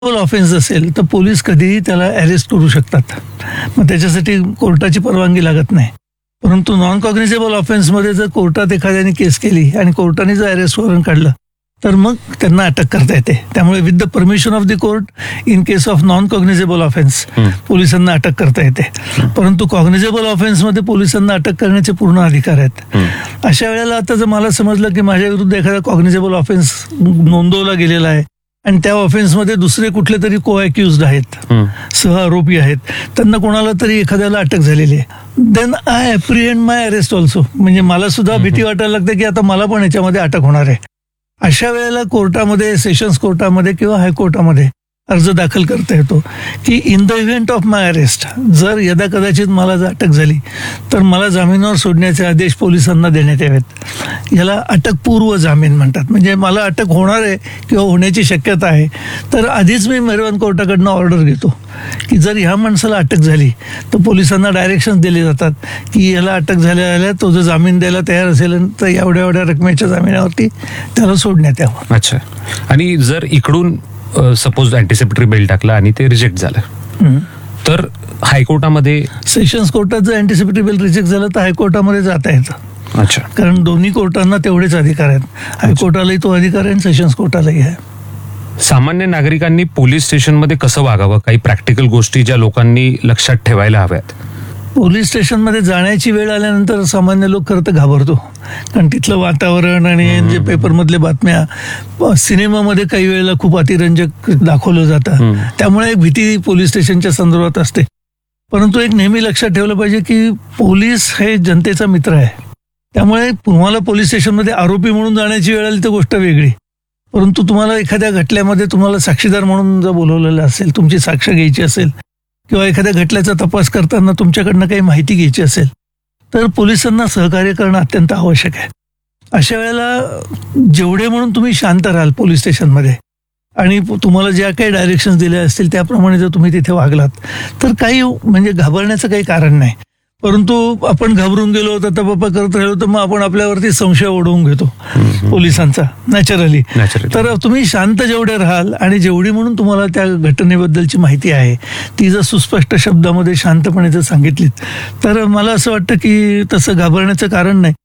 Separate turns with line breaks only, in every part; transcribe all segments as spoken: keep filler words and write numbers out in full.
Offence असेल तर police कधीही त्याला अरेस्ट करू शकतात, मग त्याच्यासाठी कोर्टाची परवानगी लागत नाही. परंतु नॉन कॉग्निझेबल ऑफेन्समध्ये जर कोर्टात एखाद्याने केस केली आणि कोर्टाने जर अरेस्ट वॉरंट काढलं तर मग त्यांना अटक करता येते. त्यामुळे with the permission of the court in case of non कॉग्निझेबल offence पोलिसांना अटक करता येते. परंतु कॉग्निझेबल ऑफेन्समध्ये पोलिसांना अटक करण्याचे पूर्ण अधिकार आहेत. अशा वेळेला आता जर मला समजलं की माझ्या विरुद्ध एखादा कॉग्निझेबल ऑफेन्स नोंदवला गेलेला आहे आणि त्या ऑफेन्समध्ये दुसरे कुठले तरी को अक्युज्ड आहेत, सह आरोपी आहेत, त्यांना कोणाला तरी एखाद्याला अटक झालेली आहे, then I अप्रिहेंड my arrest also. म्हणजे मला सुद्धा भीती वाटायला लागते की आता मला पण याच्यामध्ये अटक होणार आहे. अशा वेळेला कोर्टामध्ये, सेशन्स कोर्टामध्ये किंवा हायकोर्टामध्ये अर्ज दाखल करता येतो की in the event of my arrest, जर यदा कदाचित मला जर अटक झाली तर मला जामिनावर सोडण्याचे आदेश पोलिसांना देण्यात यावेत. याला अटकपूर्व जामीन म्हणतात. म्हणजे मला अटक होणार आहे किंवा होण्याची शक्यता आहे तर आधीच मी मेहरबान कोर्टाकडनं ऑर्डर घेतो की जर ह्या माणसाला अटक झाली तर पोलिसांना डायरेक्शन्स दिले जातात की याला अटक झाल्या झाल्या तो जर जामीन द्यायला तयार असेल तर एवढ्या एवढ्या रकमेच्या जामिनावरती त्याला सोडण्यात यावं.
अच्छा. आणि जर इकडून सपोज अँटिसिपेटरी बेल टाकला आणि ते रिजेक्ट झालं तर हायकोर्टामध्ये,
सेशन्स कोर्टात जर अँटिसिपेटरी बेल रिजेक्ट झालं तर हायकोर्टामध्ये जाता येतं.
अच्छा.
कारण दोन्ही कोर्टांना तेवढेच अधिकार आहेत. हायकोर्टालाही तो अधिकार आहे आणि सेशन्स कोर्टालाही आहे.
सामान्य नागरिकांनी पोलीस स्टेशनमध्ये कसं वागावं, काही प्रॅक्टिकल गोष्टी ज्या लोकांनी लक्षात ठेवायला हव्यात?
पोलीस स्टेशनमध्ये जाण्याची वेळ आल्यानंतर सामान्य लोक खरं तर घाबरतो. कारण तिथलं वातावरण आणि जे पेपरमधल्या बातम्या, सिनेमामध्ये काही वेळेला खूप अतिरंजक दाखवलं जातं, त्यामुळे एक भीती पोलीस स्टेशनच्या संदर्भात असते. परंतु एक नेहमी लक्षात ठेवलं पाहिजे की पोलीस हे जनतेचा मित्र आहे. त्यामुळे तुम्हाला पोलीस स्टेशनमध्ये आरोपी म्हणून जाण्याची वेळ आली तर गोष्ट वेगळी. परंतु तुम्हाला एखाद्या घटल्यामध्ये तुम्हाला साक्षीदार म्हणून जर बोलवलेलं असेल, तुमची साक्ष घ्यायची असेल किंवा एखाद्या घटल्याचा तपास करताना तुमच्याकडनं काही माहिती घ्यायची असेल तर पोलिसांना सहकार्य करणं अत्यंत आवश्यक आहे. अशा वेळेला जेवढे म्हणून तुम्ही शांत राहाल पोलीस स्टेशनमध्ये आणि तुम्हाला ज्या काही डायरेक्शन्स दिल्या असतील त्याप्रमाणे जर तुम्ही तिथे वागलात तर काही म्हणजे घाबरण्याचं काही कारण नाही. परंतु आपण घाबरून गेलो, तटापा करत राहिलो तर मग आपण आपल्यावरती संशय ओढवून घेतो पोलिसांचा नॅचरली. तर तुम्ही शांत जेवढे राहाल आणि जेवढी म्हणून तुम्हाला त्या घटनेबद्दलची माहिती आहे ती जर सुस्पष्ट शब्दामध्ये शांतपणे जर सांगितलीत तर मला असं वाटतं की तसं घाबरण्याचं कारण नाही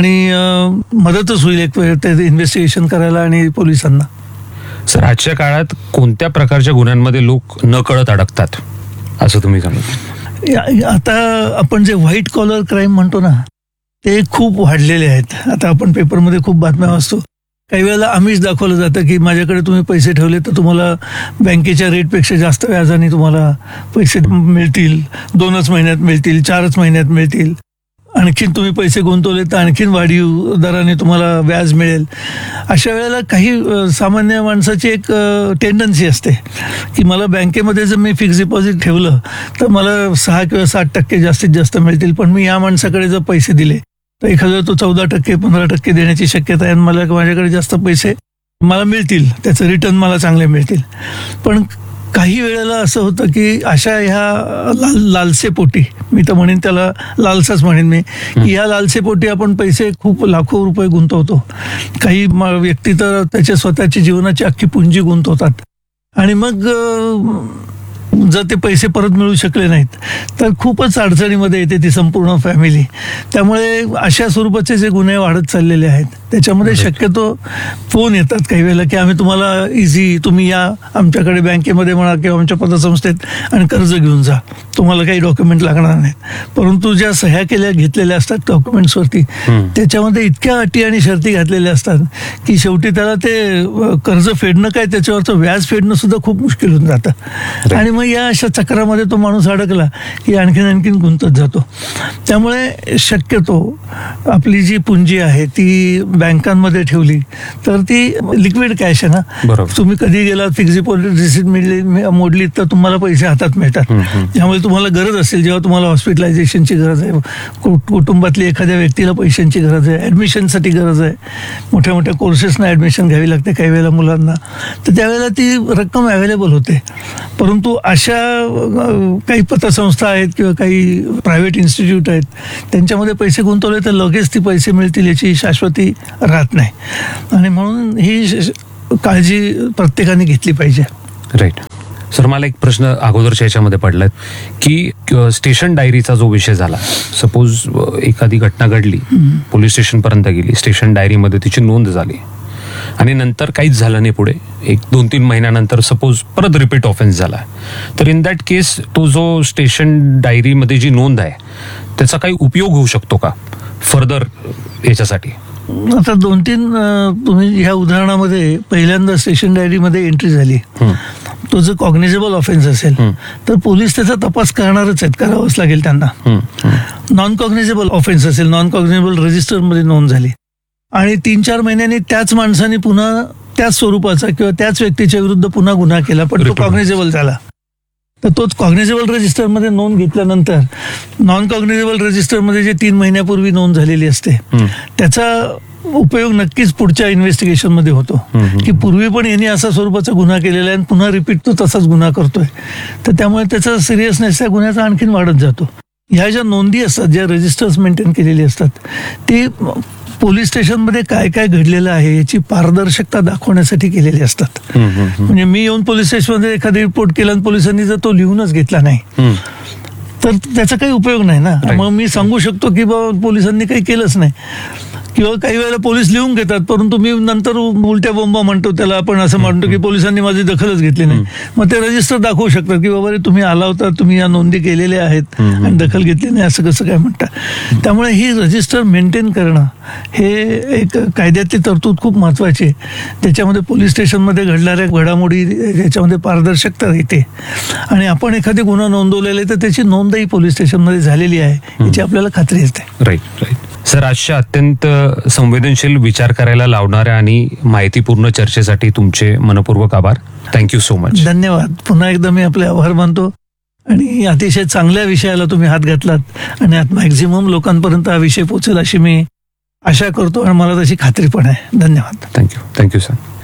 आणि मदतच होईल एक वेळ ते इन्व्हेस्टिगेशन करायला आणि पोलिसांना.
सर, आजच्या काळात कोणत्या प्रकारच्या गुन्ह्यांमध्ये लोक न कळत अडकतात असं तुम्ही सांगता?
आता आपण जे व्हाईट कॉलर क्राईम म्हणतो ना ते खूप वाढलेले आहेत. आता आपण पेपरमध्ये खूप बातम्या वाचतो. काही वेळेला आम्हीच दाखवलं जातं की माझ्याकडे तुम्ही पैसे ठेवले तर तुम्हाला बँकेच्या रेटपेक्षा जास्त व्याजाने तुम्हाला पैसे मिळतील, दोनच महिन्यात मिळतील, चारच महिन्यात मिळतील, आणखीन तुम्ही पैसे गुंतवले तर आणखीन वाढीव दराने तुम्हाला व्याज मिळेल. अशा वेळेला काही सामान्य माणसाची एक टेंडन्सी असते की मला बँकेमध्ये जर मी फिक्स डिपॉझिट ठेवलं तर मला सहा किंवा सात टक्के जास्तीत जास्त मिळतील, पण मी या माणसाकडे जर पैसे दिले तर एखादा तो चौदा टक्के पंधरा टक्के देण्याची शक्यता आहे आणि मला माझ्याकडे जास्त पैसे मला मिळतील, त्याचं रिटर्न मला चांगले मिळतील. पण काही वेळेला असं होतं की अशा ह्या लाल लालसेपोटी, मी तर म्हणेन त्याला लालसाच म्हणेन मी, की ह्या लालसेपोटी आपण पैसे खूप लाखो रुपये गुंतवतो. काही व्यक्ती तर त्याच्या स्वतःची जीवनाची अख्खी पुंजी गुंतवतात आणि मग जर ते पैसे परत मिळू शकले नाहीत तर खूपच अडचणीमध्ये येते ती संपूर्ण फॅमिली. त्यामुळे अशा स्वरूपाचे जे गुन्हे वाढत चाललेले आहेत त्याच्यामध्ये शक्यतो फोन येतात काही वेळेला की आम्ही तुम्हाला इझी, तुम्ही या आमच्याकडे बँकेमध्ये म्हणा किंवा आमच्या पतसंस्थेत आणि कर्ज घेऊन जा, तुम्हाला काही डॉक्युमेंट लागणार नाहीत. परंतु ज्या सह्या केल्या घेतलेल्या असतात डॉक्युमेंट्सवरती त्याच्यामध्ये इतक्या अटी आणि शर्ती घातलेल्या असतात की शेवटी त्याला ते कर्ज फेडणं काय, त्याच्यावरचं व्याज फेडणं सुद्धा खूप मुश्किल होऊन जातं आणि मग या अशा चक्रामध्ये तो माणूस अडकला की आणखीन आणखीन गुंतत जातो. त्यामुळे शक्यतो आपली जी पुंजी आहे ती बँकांमध्ये ठेवली तर ती लिक्विड कॅश आहे ना, तुम्ही कधी गेलात फिक्स डिपॉझिट रिसीट मिळली मोडली तर तुम्हाला पैसे हातात मिळतात. त्यामुळे तुम्हाला गरज असेल, जेव्हा तुम्हाला हॉस्पिटलायझेशनची गरज आहे, कुटुंबातली एखाद्या व्यक्तीला पैशांची गरज आहे, ॲडमिशनसाठी गरज आहे, मोठ्या मोठ्या कोर्सेसना ॲडमिशन घ्यावी लागते काही वेळेला मुलांना, तर त्यावेळेला ती रक्कम अवेलेबल होते. परंतु अशा काही पतसंस्था आहेत किंवा काही प्रायव्हेट इन्स्टिट्यूट आहेत त्यांच्यामध्ये पैसे गुंतवले तर लगेच ती पैसे मिळतील याची शाश्वती राहत नाही आणि म्हणून ही काळजी प्रत्येकाने घेतली पाहिजे.
राईट. सर, मला एक प्रश्न अगोदरच्या याच्यामध्ये पडलाय की स्टेशन डायरीचा जो विषय झाला, सपोज एखादी घटना घडली, पोलीस स्टेशन पर्यंत गेली, स्टेशन डायरीमध्ये तिची नोंद झाली आणि नंतर काहीच झालं नाही, पुढे एक दोन तीन महिन्यानंतर सपोज परत रिपीट ऑफेन्स झाला, तर इन दॅट केस तो जो स्टेशन डायरीमध्ये जी नोंद आहे त्याचा काही उपयोग होऊ शकतो का फर्दर याच्यासाठी?
आता दोन तीन तुम्ही ह्या उदाहरणामध्ये पहिल्यांदा स्टेशन डायरीमध्ये एंट्री झाली, तो जर कॉग्निजेबल ऑफेन्स असेल तर पोलीस त्याचा तपास करणारच आहेत, करावंच लागेल त्यांना. नॉन कॉग्निजेबल ऑफेन्स असेल, नॉन कॉग्निजेबल रजिस्टरमध्ये नोंद झाली आणि तीन चार महिन्यांनी त्याच माणसाने पुन्हा त्याच स्वरूपाचा किंवा त्याच व्यक्तीच्या विरुद्ध पुन्हा गुन्हा केला, पण तो कॉग्निजेबल झाला, तर तोच कॉग्निजेबल रजिस्टरमध्ये नोंद घेतल्यानंतर नॉन कॉग्निजेबल रजिस्टरमध्ये जे तीन महिन्यापूर्वी नोंद झालेली असते त्याचा उपयोग नक्कीच पुढच्या इन्व्हेस्टिगेशनमध्ये होतो की पूर्वी पण यांनी असा स्वरूपाचा गुन्हा केलेला आहे आणि पुन्हा रिपीट तो तसाच गुन्हा करतोय, तर त्यामुळे त्याचा सिरियसनेस त्या गुन्ह्याचा आणखीन वाढत जातो. ह्या ज्या नोंदी असतात, ज्या रजिस्टर्स मेंटेन केलेली असतात, ते पोलीस स्टेशनमध्ये काय काय घडलेलं आहे याची पारदर्शकता दाखवण्यासाठी केलेली असतात. म्हणजे मी येऊन पोलीस स्टेशनमध्ये एखादी रिपोर्ट केला आणि पोलिसांनी जर तो लिहूनच घेतला नाही तर त्याचा काही उपयोग नाही ना. मग मी सांगू शकतो की बाबा पोलिसांनी काही केलंच नाही, किंवा काही वेळेला पोलीस लिहून घेतात परंतु मी नंतर उलट्या बोंबा म्हणतो त्याला, आपण असं म्हणतो की पोलिसांनी माझी दखलच घेतली नाही. मग ते रजिस्टर दाखवू शकतात की बाबा रे तुम्ही आला होता, तुम्ही या नोंदी केलेल्या आहेत आणि दखल घेतली नाही, असं कसं काय म्हणता. त्यामुळे ही रजिस्टर मेंटेन करणं हे एक कायद्यातली तरतूद खूप महत्वाची आहे. त्याच्यामध्ये पोलीस स्टेशनमध्ये घडणाऱ्या घडामोडी याच्यामध्ये पारदर्शकता येते आणि आपण एखादी गुन्हा नोंदवलेला आहे तर त्याची नोंदही पोलीस स्टेशनमध्ये झालेली आहे याची आपल्याला खात्री असते.
Right right. सर, आजच्या अत्यंत संवेदनशील विचार करायला लावणाऱ्या आणि माहितीपूर्ण चर्चेसाठी तुमचे मनपूर्वक आभार. Thank you so much.
धन्यवाद. पुन्हा एकदा मी आपले आभार मानतो आणि अतिशय चांगल्या विषयाला तुम्ही हात घातलात आणि आता मॅक्झिमम लोकांपर्यंत हा विषय पोहोचेल अशी मी आशा करतो आणि मला तशी खात्री पण आहे. धन्यवाद.
थँक्यू. Thank you sir.